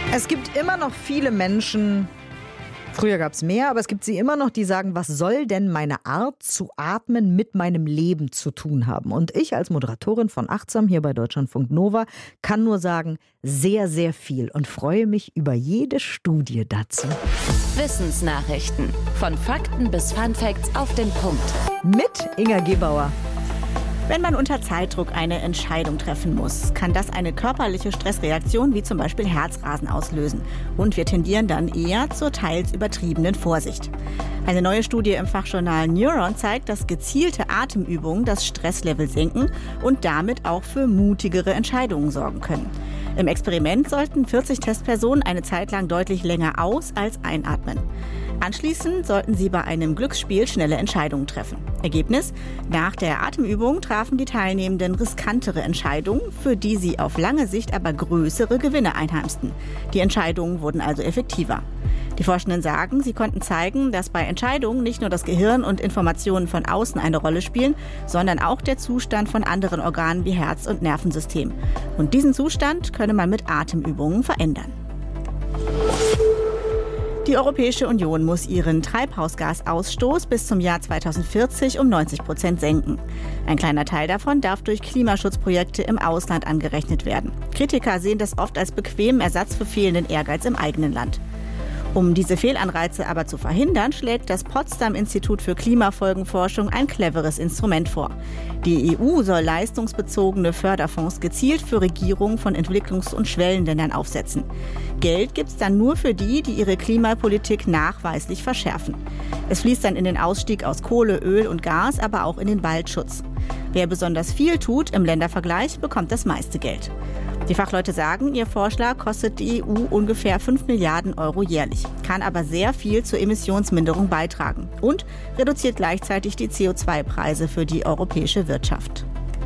Es gibt immer noch viele Menschen, früher gab es mehr, aber es gibt sie immer noch, die sagen, was soll denn meine Art zu atmen mit meinem Leben zu tun haben? Und ich als Moderatorin von Achtsam hier bei Deutschlandfunk Nova kann nur sagen, sehr, sehr viel und freue mich über jede Studie dazu. Wissensnachrichten. Von Fakten bis Funfacts auf den Punkt. Mit Inga Gebauer. Wenn man unter Zeitdruck eine Entscheidung treffen muss, kann das eine körperliche Stressreaktion wie zum Beispiel Herzrasen auslösen. Und wir tendieren dann eher zur teils übertriebenen Vorsicht. Eine neue Studie im Fachjournal Neuron zeigt, dass gezielte Atemübungen das Stresslevel senken und damit auch für mutigere Entscheidungen sorgen können. Im Experiment sollten 40 Testpersonen eine Zeit lang deutlich länger aus- als einatmen. Anschließend sollten sie bei einem Glücksspiel schnelle Entscheidungen treffen. Ergebnis: Nach der Atemübung trafen die Teilnehmenden riskantere Entscheidungen, für die sie auf lange Sicht aber größere Gewinne einheimsten. Die Entscheidungen wurden also effektiver. Die Forschenden sagen, sie konnten zeigen, dass bei Entscheidungen nicht nur das Gehirn und Informationen von außen eine Rolle spielen, sondern auch der Zustand von anderen Organen wie Herz- und Nervensystem. Und diesen Zustand könne man mit Atemübungen verändern. Die Europäische Union muss ihren Treibhausgasausstoß bis zum Jahr 2040 um 90% senken. Ein kleiner Teil davon darf durch Klimaschutzprojekte im Ausland angerechnet werden. Kritiker sehen das oft als bequemen Ersatz für fehlenden Ehrgeiz im eigenen Land. Um diese Fehlanreize aber zu verhindern, schlägt das Potsdam-Institut für Klimafolgenforschung ein cleveres Instrument vor. Die EU soll leistungsbezogene Förderfonds gezielt für Regierungen von Entwicklungs- und Schwellenländern aufsetzen. Geld gibt es dann nur für die, die ihre Klimapolitik nachweislich verschärfen. Es fließt dann in den Ausstieg aus Kohle, Öl und Gas, aber auch in den Waldschutz. Wer besonders viel tut im Ländervergleich, bekommt das meiste Geld. Die Fachleute sagen, ihr Vorschlag kostet die EU ungefähr 5 Milliarden Euro jährlich, kann aber sehr viel zur Emissionsminderung beitragen und reduziert gleichzeitig die CO2-Preise für die europäische Wirtschaft.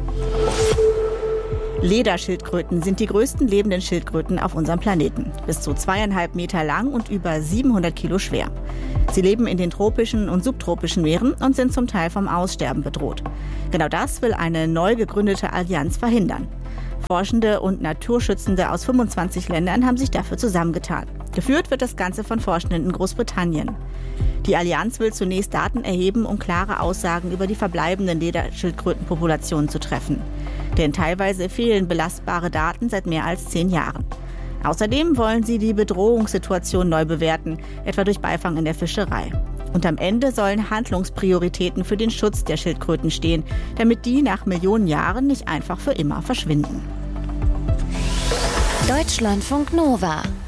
Lederschildkröten sind die größten lebenden Schildkröten auf unserem Planeten. Bis zu 2,5 Meter lang und über 700 Kilo schwer. Sie leben in den tropischen und subtropischen Meeren und sind zum Teil vom Aussterben bedroht. Genau das will eine neu gegründete Allianz verhindern. Forschende und Naturschützende aus 25 Ländern haben sich dafür zusammengetan. Geführt wird das Ganze von Forschenden in Großbritannien. Die Allianz will zunächst Daten erheben, um klare Aussagen über die verbleibenden Lederschildkrötenpopulationen zu treffen. Denn teilweise fehlen belastbare Daten seit mehr als 10 Jahren. Außerdem wollen sie die Bedrohungssituation neu bewerten, etwa durch Beifang in der Fischerei. Und am Ende sollen Handlungsprioritäten für den Schutz der Schildkröten stehen, damit die nach Millionen Jahren nicht einfach für immer verschwinden. Deutschlandfunk Nova